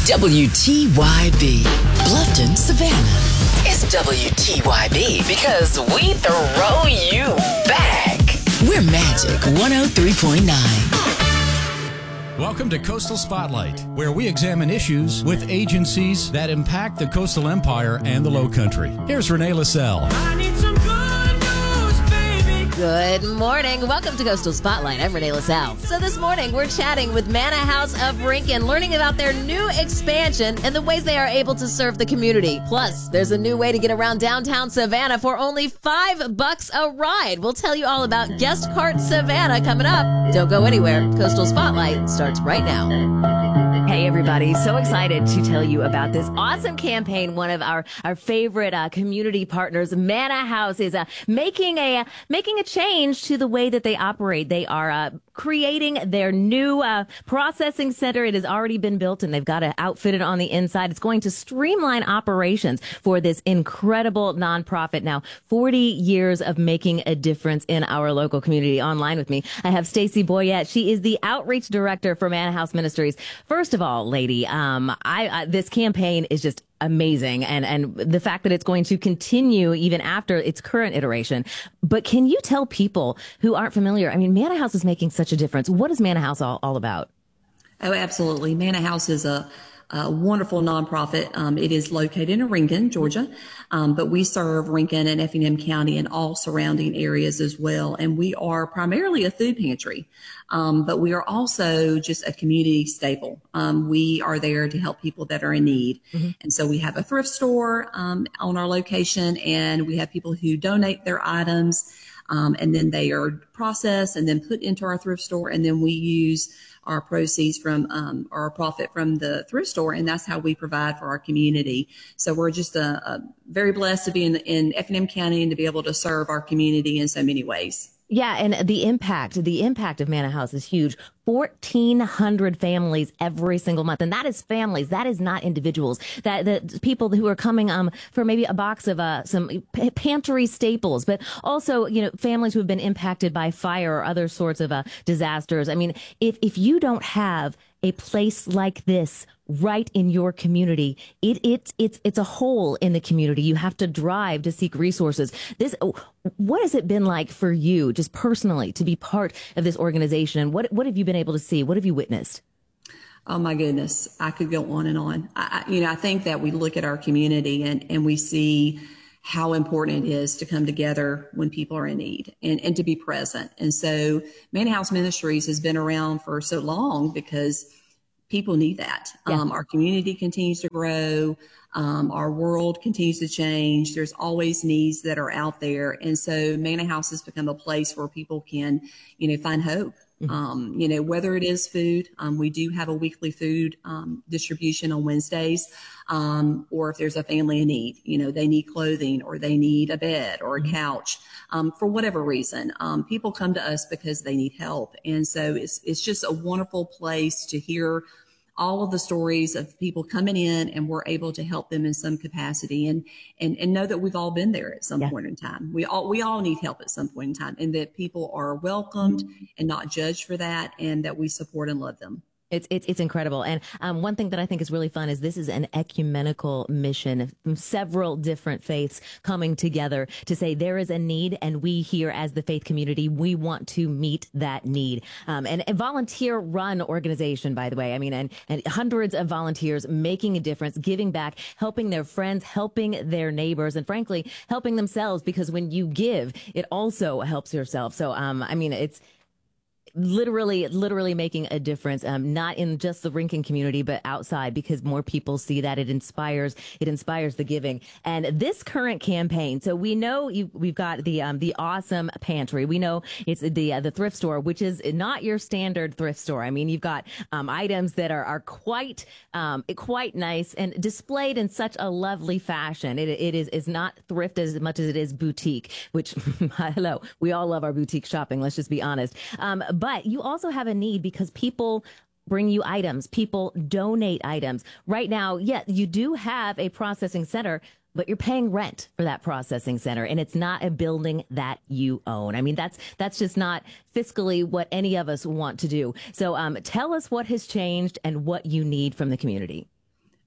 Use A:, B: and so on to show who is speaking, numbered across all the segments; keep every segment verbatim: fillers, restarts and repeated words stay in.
A: W T Y B, Bluffton, Savannah. It's W T Y B because we throw you back. We're Magic one oh three point nine.
B: Welcome to Coastal Spotlight, where we examine issues with agencies that impact the coastal empire and the Low Country. Here's Renee LaSalle.
C: I need some good news, baby.
D: Good morning. Welcome to Coastal Spotlight. I'm Renee LaSalle. So this morning, we're chatting with Manor House of Rincon, learning about their new expansion and the ways they are able to serve the community. Plus, there's a new way to get around downtown Savannah for only five bucks a ride. We'll tell you all about Guest Cart Savannah coming up. Don't go anywhere. Coastal Spotlight starts right now. Hey, everybody. So excited to tell you about this awesome campaign. One of our, our favorite uh, community partners, Manor House, is uh, making a uh, making a change to the way that they operate. They are uh, creating their new uh, processing center. It has already been built, and they've got to outfit it on the inside. It's going to streamline operations for this incredible nonprofit. Now, forty years of making a difference in our local community. Online with me, I have Stacy Boyette. She is the outreach director for Manor House Ministries. First of all, lady, um, I, I this campaign is just amazing, and and the fact that it's going to continue even after its current iteration. But can you tell people who aren't familiar? I mean, Manor House is making such a difference. What is Manor House all, all about?
E: Oh, absolutely. Manor House is a, a wonderful nonprofit. Um, it is located in Rincon, Georgia, um, but we serve Rincon and Effingham County and all surrounding areas as well. And we are primarily a food pantry, um, but we are also just a community staple. Um, we are there to help people that are in need. Mm-hmm. And so we have a thrift store um, on our location, and we have people who donate their items, um, and then they are processed and then put into our thrift store, and then we use our proceeds from um, our profit from the thrift store, and that's how we provide for our community. So we're just uh, uh, very blessed to be in, in Effingham County and to be able to serve our community in so many ways.
D: Yeah, and the impact, the impact of Manor House is huge. fourteen hundred families every single month. And that is families. That is not individuals. That the people who are coming um for maybe a box of uh some p- pantry staples, but also, you know, families who have been impacted by fire or other sorts of uh disasters. I mean, if if you don't have a place like this right in your community, it it's it's it's a hole in the community. You have to drive to seek resources. This, what has it been like for you, just personally, to be part of this organization? And what what have you been able to see? What have you witnessed?
E: Oh my goodness, I could go on and on. I, you know, I think that we look at our community and and we see how important it is to come together when people are in need and, and to be present. And so Manor House Ministries has been around for so long because people need that. Yeah. Um, our community continues to grow. Um, our world continues to change. There's always needs that are out there. And so Manor House has become a place where people can, you know, find hope. Um, you know, whether it is food, um, we do have a weekly food um, distribution on Wednesdays, um, or if there's a family in need, you know, they need clothing or they need a bed or a couch, um, for whatever reason. Um, people come to us because they need help. And so it's, it's just a wonderful place to hear all of the stories of people coming in, and we're able to help them in some capacity, and, and, and know that we've all been there at some yeah. point in time. We all, we all need help at some point in time, and that people are welcomed and not judged for that, and that we support and love them.
D: It's, it's it's incredible. And um, one thing that I think is really fun is this is an ecumenical mission from several different faiths coming together to say there is a need, and we here as the faith community, we want to meet that need. Um, and a volunteer-run organization, by the way. I mean, and, and hundreds of volunteers making a difference, giving back, helping their friends, helping their neighbors, and frankly, helping themselves, because when you give, it also helps yourself. So, um, I mean, it's literally, literally making a difference, um, not in just the Rincon community, but outside, because more people see that. It inspires, it inspires the giving. And this current campaign, so we know you, we've got the, um, the awesome pantry. We know it's the, uh, the thrift store, which is not your standard thrift store. I mean, you've got, um, items that are, are quite, um, quite nice and displayed in such a lovely fashion. It, it is, is not thrift as much as it is boutique, which, hello, we all love our boutique shopping. Let's just be honest. Um, But you also have a need because people bring you items. People donate items. Right now, yeah, you do have a processing center, but you're paying rent for that processing center, and it's not a building that you own. I mean, that's that's just not fiscally what any of us want to do. So um, tell us what has changed and what you need from the community.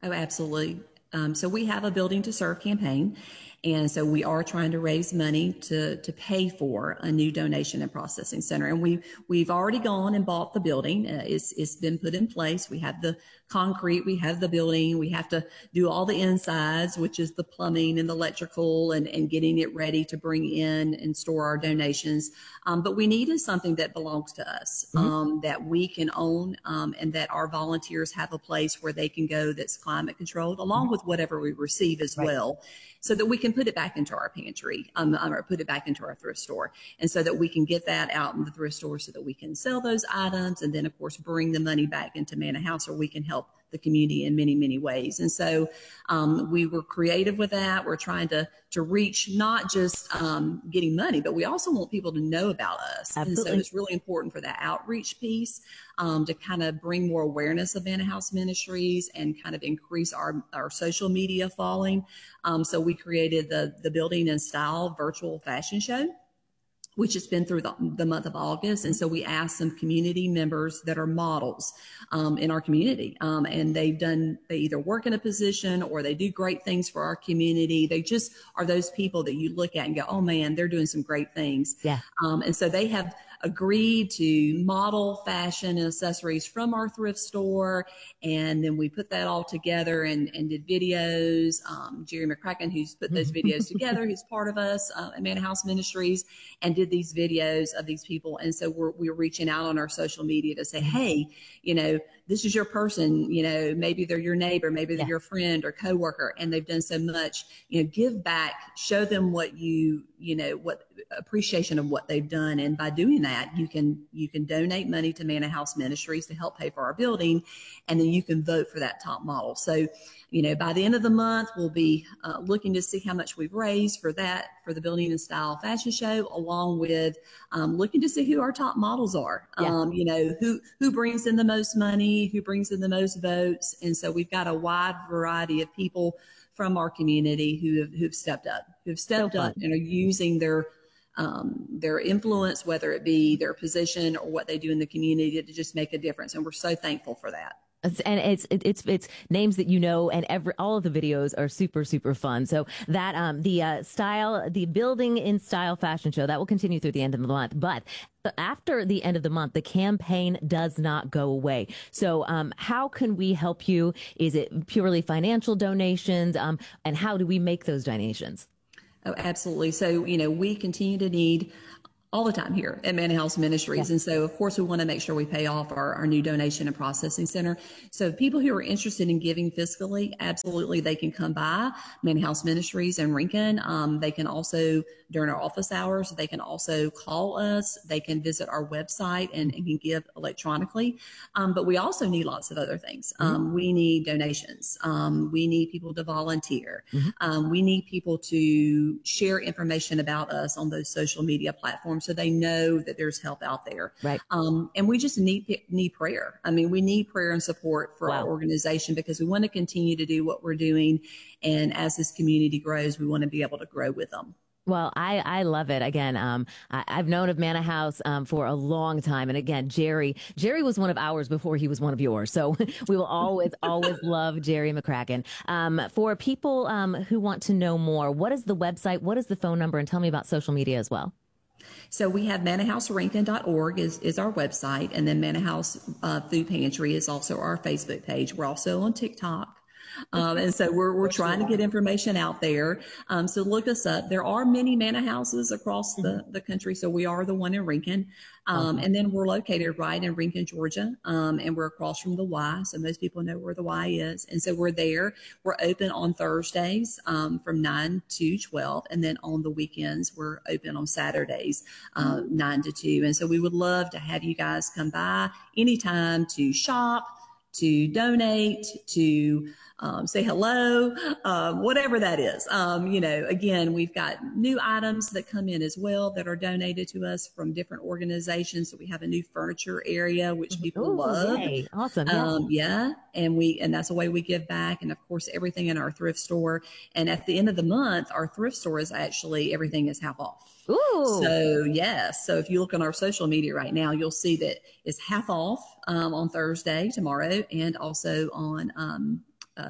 E: Oh, absolutely. Um, so we have a Building to Serve campaign. And so we are trying to raise money to, to pay for a new donation and processing center. And we, we've already gone and bought the building. Uh, it's, it's been put in place. We have the concrete, we have the building, we have to do all the insides, which is the plumbing and the electrical and, and getting it ready to bring in and store our donations. Um, but we needed something that belongs to us, mm-hmm. um, that we can own, um, and that our volunteers have a place where they can go that's climate controlled, along mm-hmm. with whatever we receive as right. well, so that we can put it back into our pantry, um, or put it back into our thrift store, and so that we can get that out in the thrift store so that we can sell those items, and then of course bring the money back into Manor House, or we can help the community in many, many ways. And so um, we were creative with that. We're trying to to reach not just um, getting money, but we also want people to know about us.
D: Absolutely.
E: And so it's really important for that outreach piece um, to kind of bring more awareness of Manor House Ministries and kind of increase our, our social media following. Um, so we created the, the Building and Style virtual fashion show, which has been through the, the month of August. And so we asked some community members that are models um, in our community. Um, and they've done, they either work in a position or they do great things for our community. They just are those people that you look at and go, oh man, they're doing some great things.
D: Yeah.
E: Um, and so they have agreed to model fashion and accessories from our thrift store. And then we put that all together and, and did videos. Um, Jerry McCracken, who's put those videos together, who's part of us uh, at Manor House Ministries, and did these videos of these people. And so we're, we're reaching out on our social media to say, hey, you know, this is your person, you know, maybe they're your neighbor, maybe they're yeah. your friend or coworker, and they've done so much, you know, give back, show them what you, you know, what appreciation of what they've done. And by doing that, you can, you can donate money to Manor House Ministries to help pay for our building. And then you can vote for that top model. So, you know, by the end of the month, we'll be uh, looking to see how much we've raised for that, for the Building and Style fashion show, along with um, looking to see who our top models are. Yeah. Um, you know, who, who brings in the most money, who brings in the most votes. And so we've got a wide variety of people from our community who have, who've stepped up, who've stepped so up and are using their um, their influence, whether it be their position or what they do in the community, to just make a difference. And we're so thankful for that.
D: And it's it's it's names that you know, and every all of the videos are super super fun. So that um the uh, style, the Building in Style fashion show, that will continue through the end of the month. But after the end of the month, the campaign does not go away. So um, how can we help you? Is it purely financial donations? Um, and how do we make those donations?
E: Oh, absolutely. So you know, we continue to need all the time here at Manor House Ministries. Yeah. And so, of course, we want to make sure we pay off our, our new donation and processing center. So people who are interested in giving fiscally, absolutely, they can come by Manor House Ministries in Rincon. Um, they can also, during our office hours, they can also call us. They can visit our website and, and can give electronically. Um, but we also need lots of other things. Um, mm-hmm. We need donations. Um, we need people to volunteer. Mm-hmm. Um, we need people to share information about us on those social media platforms, so they know that there's help out there. Right. Um, and we just need need prayer. I mean, we need prayer and support for wow. our organization, because we want to continue to do what we're doing. And as this community grows, we want to be able to grow with them.
D: Well, I, I love it. Again, um, I, I've known of Manor House um, for a long time. And again, Jerry, Jerry was one of ours before he was one of yours. So we will always, always love Jerry McCracken. Um, for people um, who want to know more, what is the website? What is the phone number? And tell me about social media as well.
E: So we have manor house rincon dot org is, is our website. And then Manor House uh, Food Pantry is also our Facebook page. We're also on TikTok. Um, and so we're, we're trying to get information out there. Um, so look us up. There are many Manor Houses across the, the country. So we are the one in Rincon. Um, and then we're located right in Rincon, Georgia. Um, and we're across from the Y. So most people know where the Y is. And so we're there. We're open on Thursdays, um, from nine to twelve. And then on the weekends, we're open on Saturdays, uh, nine to two. And so we would love to have you guys come by anytime to shop, to donate, to um, say hello, um, whatever that is. Um, you know, again, we've got new items that come in as well that are donated to us from different organizations. So we have a new furniture area, which people
D: Ooh,
E: love.
D: Yay. Awesome. Yeah.
E: Um, yeah. And we, and that's a way we give back. And of course, everything in our thrift store. And at the end of the month, our thrift store is actually, everything is half off.
D: Ooh.
E: So yes. So if you look on our social media right now, you'll see that it's half off, um, on Thursday, tomorrow, and also on, um, uh,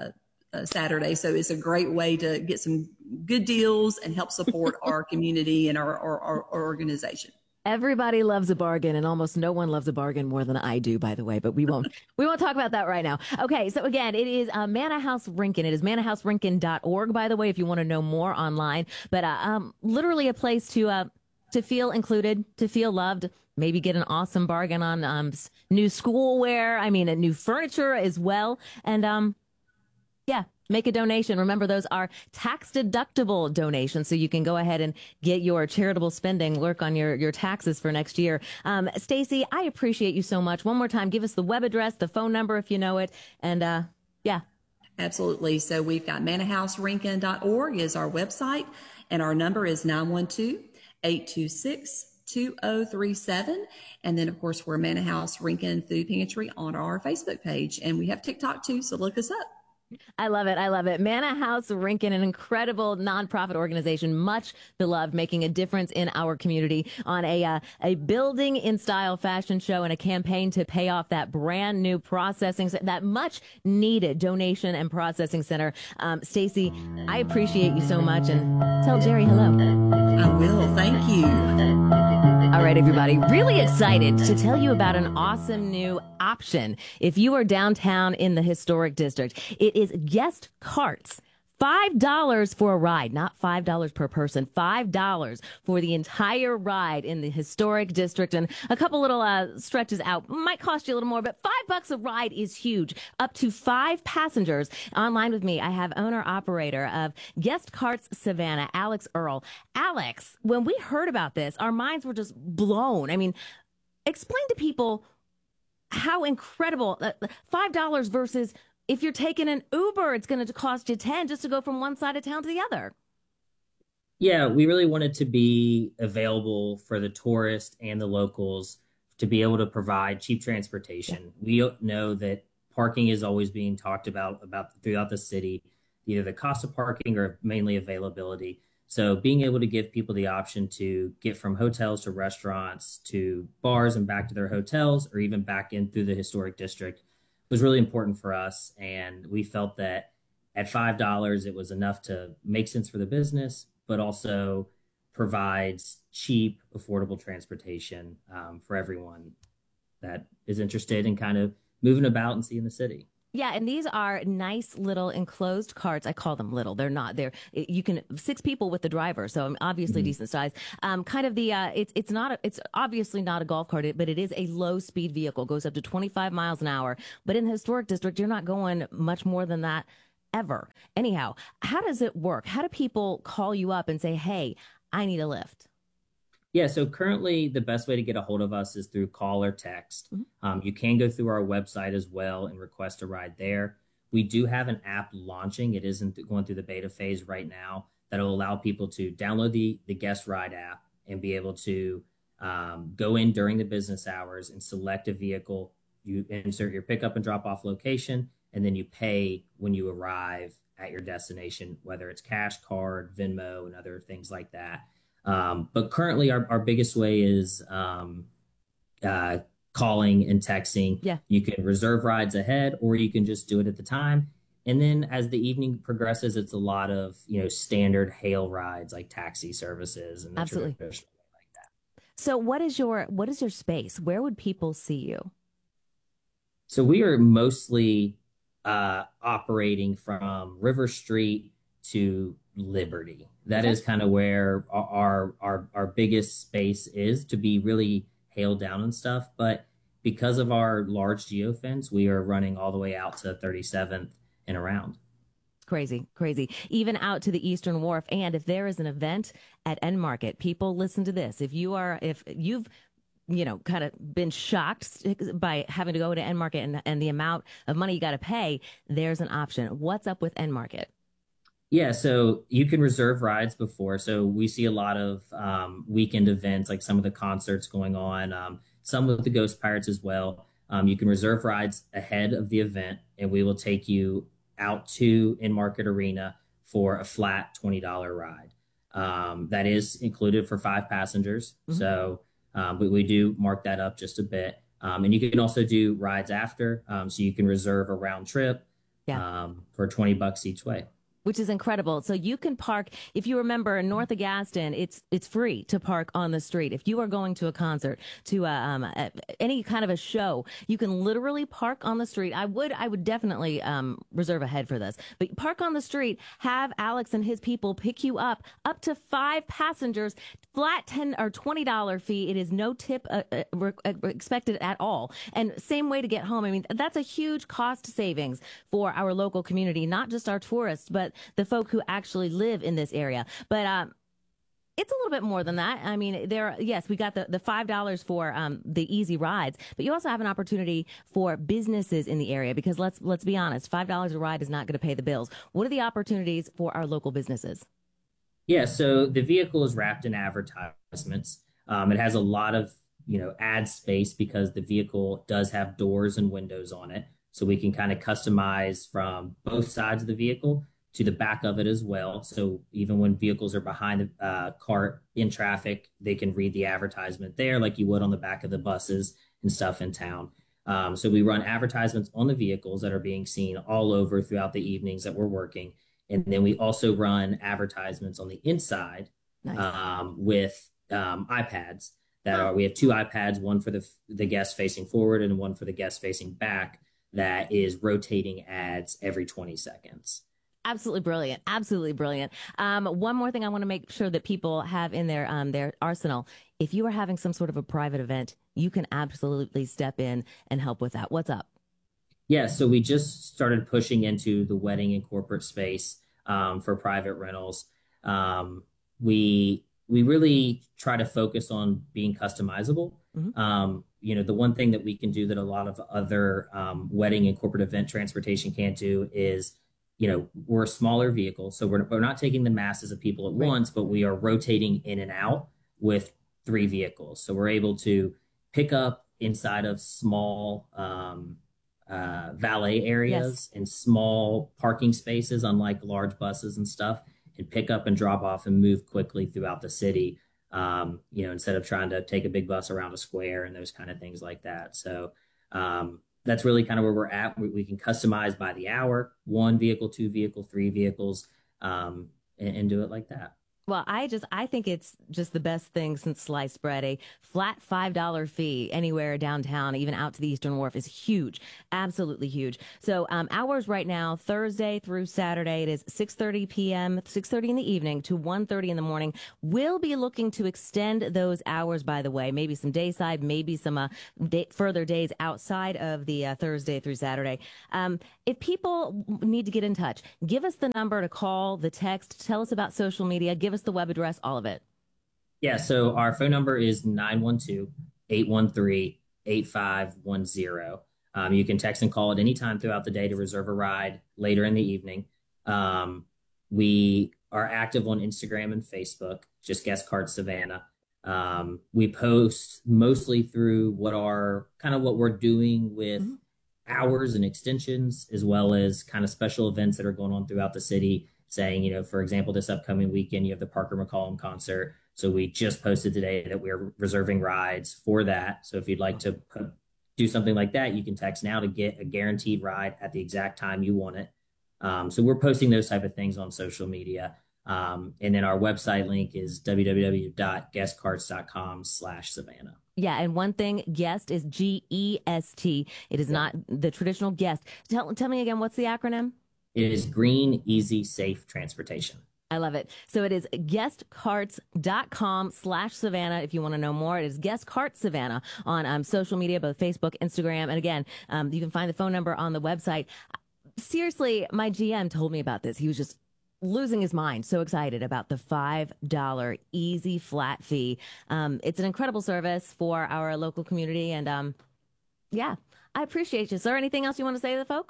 E: uh, Saturday. So it's a great way to get some good deals and help support our community and our, our, our, our organization.
D: Everybody loves a bargain, and almost no one loves a bargain more than I do, by the way, but we won't we won't talk about that right now. Okay, so again, it is uh, Manor House Rincon. It is manor house rincon dot org, by the way, if you want to know more online. But uh, um, literally a place to uh, to feel included, to feel loved, maybe get an awesome bargain on um, new schoolwear, I mean, a new furniture as well. And um, yeah. Make a donation. Remember, those are tax-deductible donations, so you can go ahead and get your charitable spending, work on your, your taxes for next year. Um, Stacy, I appreciate you so much. One more time, give us the web address, the phone number if you know it, and uh, yeah.
E: Absolutely. So we've got manor house rincon dot org is our website, and our number is nine one two, eight two six, two oh three seven. And then, of course, we're Manor House Rincon Food Pantry on our Facebook page, and we have TikTok too, so look us up.
D: I love it. I love it. Manor House Rincon, an incredible nonprofit organization, much beloved, making a difference in our community on a uh, a building in style fashion show and a campaign to pay off that brand new processing, that much needed donation and processing center. Um, Stacy, I appreciate you so much, and tell Jerry hello.
E: I will. Thank you.
D: All right, everybody. Really excited to tell you about an awesome new option. If you are downtown in the historic district, it is guest carts. five dollars for a ride, not five dollars per person, five dollars for the entire ride in the historic district, and a couple little uh, stretches out. Might cost you a little more, but five bucks a ride is huge. Up to five passengers. Online with me, I have owner-operator of Guest Carts Savannah, Alex Earl. Alex, when we heard about this, our minds were just blown. I mean, explain to people how incredible, uh, five dollars versus if you're taking an Uber, it's going to cost you ten just to go from one side of town to the other.
F: Yeah, we really wanted to be available for the tourists and the locals to be able to provide cheap transportation. Yeah. We know that parking is always being talked about about throughout the city, either the cost of parking or mainly availability. So being able to give people the option to get from hotels to restaurants to bars and back to their hotels, or even back in through the historic district, was really important for us. And we felt that at five dollars, it was enough to make sense for the business, but also provides cheap, affordable transportation um, for everyone that is interested in kind of moving about and seeing the city.
D: Yeah, and these are nice little enclosed carts. I call them little. They're not. They're you can six people with the driver, so obviously mm-hmm. decent size. Um, kind of the uh, it's it's not a, it's obviously not a golf cart, but it is a low speed vehicle. Goes up to twenty-five miles an hour. But in the historic district, you're not going much more than that ever. Anyhow, how does it work? How do people call you up and say, "Hey, I need a lift"?
F: Yeah, so currently the best way to get a hold of us is through call or text. Mm-hmm. Um, you can go through our website as well and request a ride there. We do have an app launching. It isn't going through the beta phase right now. That'll allow people to download the, the Guest Ride app and be able to um, go in during the business hours and select a vehicle. You insert your pickup and drop off location, and then you pay when you arrive at your destination, whether it's cash, card, Venmo, and other things like that. Um, but currently our, our biggest way is um, uh, calling and texting. Yeah. You can reserve rides ahead, or you can just do it at the time. And then as the evening progresses, it's a lot of, you know, standard hail rides like taxi services and the
D: Absolutely.
F: Traditional like that.
D: So what is your what is your space? Where would people see you?
F: So we are mostly uh, operating from River Street to Liberty. That okay. is kind of where our, our our biggest space is to be really hailed down and stuff. But because of our large geofence, we are running all the way out to thirty-seventh and around.
D: Crazy, crazy. Even out to the Eastern Wharf. And if there is an event at End Market, people listen to this. If you are, if you've you know, kind of been shocked by having to go to End Market and, and the amount of money you got to pay, there's an option. What's up with End Market?
F: Yeah, so you can reserve rides before. So we see a lot of um, weekend events, like some of the concerts going on, um, some with the Ghost Pirates as well. Um, you can reserve rides ahead of the event, and we will take you out to End Market Arena for a flat twenty dollars ride. Um, that is included for five passengers. Mm-hmm. So um, we, we do mark that up just a bit. Um, and you can also do rides after. Um, so you can reserve a round trip
D: Yeah.
F: um, for twenty bucks each way.
D: Which is incredible. So you can park, if you remember, north of Gaston, it's it's free to park on the street. If you are going to a concert, to a, um, a, any kind of a show, you can literally park on the street. I would I would definitely um, reserve a head for this. But park on the street, have Alex and his people pick you up, up to five passengers, flat ten or twenty dollar fee. It is no tip uh, uh, re- uh, expected at all. And same way to get home. I mean, that's a huge cost savings for our local community, not just our tourists, but the folk who actually live in this area. But um, it's a little bit more than that. I mean, there, yes, we got the, the five dollars for um, the easy rides, but you also have an opportunity for businesses in the area because let's let's be honest, five dollars a ride is not going to pay the bills. What are the opportunities for our local businesses?
F: Yeah, so the vehicle is wrapped in advertisements. Um, it has a lot of, you know, ad space because the vehicle does have doors and windows on it. So we can kind of customize from both sides of the vehicle to the back of it as well. So even when vehicles are behind the uh, cart in traffic, they can read the advertisement there like you would on the back of the buses and stuff in town. Um, so we run advertisements on the vehicles that are being seen all over throughout the evenings that we're working. And then we also run advertisements on the inside nice. um, with um, iPads that are, we have two iPads, one for the, the guests facing forward and one for the guests facing back that is rotating ads every twenty seconds.
D: Absolutely brilliant. Absolutely brilliant. Um, one more thing I want to make sure that people have in their um, their arsenal. If you are having some sort of a private event, you can absolutely step in and help with that. What's up?
F: Yeah, so we just started pushing into the wedding and corporate space um, for private rentals. Um, we we really try to focus on being customizable. Mm-hmm. Um, you know, the one thing that we can do that a lot of other um, wedding and corporate event transportation can't do is, you know, we're a smaller vehicle, so we're, we're not taking the masses of people at right. once, but we are rotating in and out with three vehicles. So we're able to pick up inside of small um, uh, valet areas yes. and small parking spaces, unlike large buses and stuff, and pick up and drop off and move quickly throughout the city, um, you know, instead of trying to take a big bus around a square and those kind of things like that. So, um, that's really kind of where we're at. We, we can customize by the hour, one vehicle, two vehicle, three vehicles, um, and, and do it like that.
D: Well, I just I think it's just the best thing since sliced bread. A flat five dollar fee anywhere downtown, even out to the Eastern Wharf, is huge, absolutely huge. So um, hours right now, Thursday through Saturday, it is six thirty p.m., six thirty in the evening to one thirty in the morning. We'll be looking to extend those hours, by the way, maybe some dayside, maybe some uh, day, further days outside of the uh, Thursday through Saturday. Um, if people need to get in touch, give us the number to call, the text, tell us about social media, give us the web address, all of it.
F: Yeah, so our phone number is nine one two, eight one three, eight five one zero. Um, you can text and call at any time throughout the day to reserve a ride later in the evening. Um, we are active on Instagram and Facebook, just Guest Cart Savannah. Um, we post mostly through what are kind of what we're doing with mm-hmm. hours and extensions, as well as kind of special events that are going on throughout the city, saying, you know, for example, this upcoming weekend, you have the Parker McCollum concert. So we just posted today that we're reserving rides for that. So if you'd like to put, do something like that, you can text now to get a guaranteed ride at the exact time you want it. Um, so we're posting those type of things on social media. Um, and then our website link is w w w dot guest carts dot com slash Savannah.
D: Yeah, and one thing, guest is G E S T. It is yeah. not the traditional guest. Tell, tell me again, what's the acronym?
F: It is Green, Easy, Safe Transportation.
D: I love it. So it is guestcarts.com slash Savannah. If you want to know more, it is Guest Carts Savannah on um, social media, both Facebook, Instagram. And again, um, you can find the phone number on the website. Seriously, my G M told me about this. He was just losing his mind, so excited about the five dollar easy flat fee. Um, it's an incredible service for our local community. And um, yeah, I appreciate you. Is there anything else you want to say to the folk?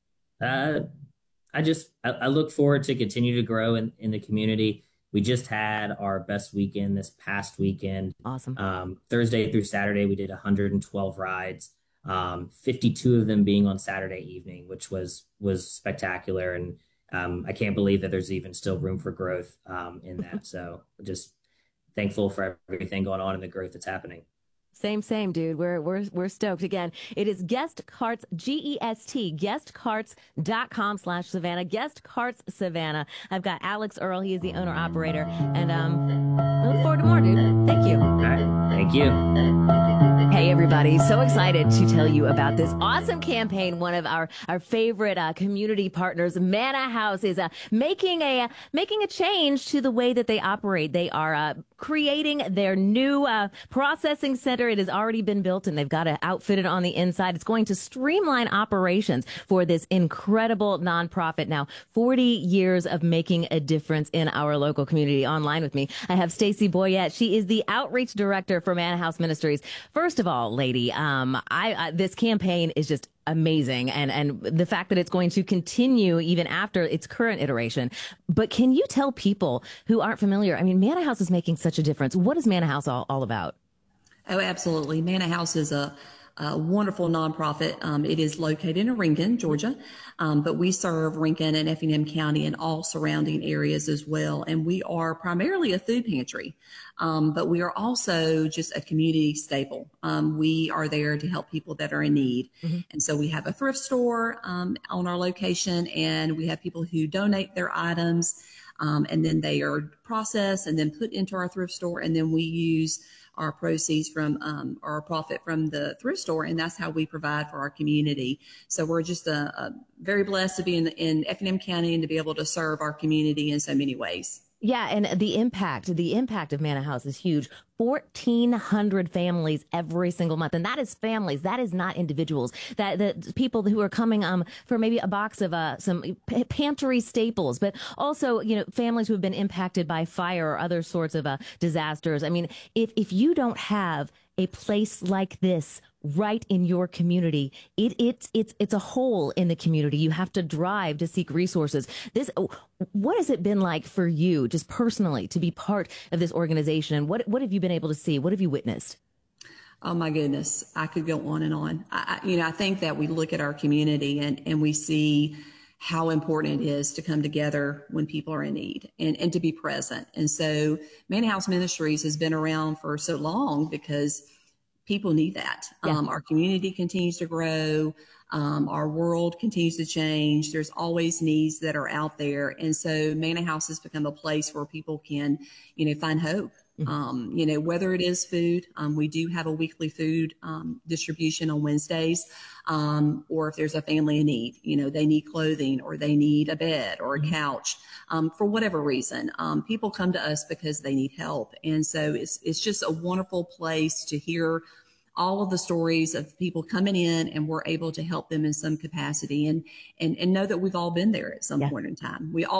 F: Uh, I just, I, I look forward to continue to grow in, in the community. We just had our best weekend this past weekend.
D: Awesome.
F: Um, Thursday through Saturday, we did one hundred twelve rides, um, fifty-two of them being on Saturday evening, which was, was spectacular. And um, I can't believe that there's even still room for growth um, in that. So just thankful for everything going on and the growth that's happening.
D: Same, same, dude. We're we're we're stoked. Again, it is Guest Carts, G E S T, guestcarts.com slash Savannah. Guest Carts Savannah. I've got Alex Earl. He is the owner operator. And um, I look forward to more, dude. Thank you.
F: All right. Thank you.
D: Hey, everybody. So excited to tell you about this awesome campaign. One of our, our favorite uh, community partners, Manna House, is uh, making a uh, making a change to the way that they operate. They are uh, creating their new uh, processing center. It has already been built, and they've got to outfit it on the inside. It's going to streamline operations for this incredible nonprofit. Now, forty years of making a difference in our local community. Online with me, I have Stacy Boyette. She is the outreach director for Manna House Ministries. First of all, lady, um, I uh, this campaign is just amazing, and and the fact that it's going to continue even after its current iteration. But can you tell people who aren't familiar? I mean, Manna House is making such a difference. What is Manna House all, all about?
E: Oh, absolutely. Manna House is a, a wonderful nonprofit. Um, it is located in Rincon, Georgia, um, but we serve Rincon and Effingham County and all surrounding areas as well. And we are primarily a food pantry, um, but we are also just a community staple. Um, we are there to help people that are in need. Mm-hmm. And so we have a thrift store um, on our location, and we have people who donate their items, um, and then they are processed and then put into our thrift store, and then we use our proceeds from um, our profit from the thrift store, and that's how we provide for our community. So we're just uh, uh, very blessed to be in, in Effingham County and to be able to serve our community in so many ways.
D: Yeah, and the impact, the impact of Manna House is huge. fourteen hundred families every single month. And that is families. That is not individuals. That the people who are coming um for maybe a box of uh some p- pantry staples, but also, you know, families who have been impacted by fire or other sorts of uh, disasters. I mean, if if you don't have a place like this right in your community, it it's it's it's a hole in the community. You have to drive to seek resources. This, what has it been like for you, just personally, to be part of this organization? And what what have you been able to see? What have you witnessed?
E: Oh my goodness, I could go on and on. I, I, you know, I think that we look at our community and and we see how important it is to come together when people are in need and, and to be present. And so Manna House Ministries has been around for so long because people need that. Yeah. Um, our community continues to grow. Um, our world continues to change. There's always needs that are out there. And so Manna House has become a place where people can, you know, find hope. Mm-hmm. Um, you know, whether it is food, um, we do have a weekly food um, distribution on Wednesdays, um, or if there's a family in need, you know, they need clothing or they need a bed or a mm-hmm. couch, um, for whatever reason. Um, people come to us because they need help. And so it's, it's just a wonderful place to hear all of the stories of people coming in, and we're able to help them in some capacity, and, and, and know that we've all been there at some yeah. point in time. We all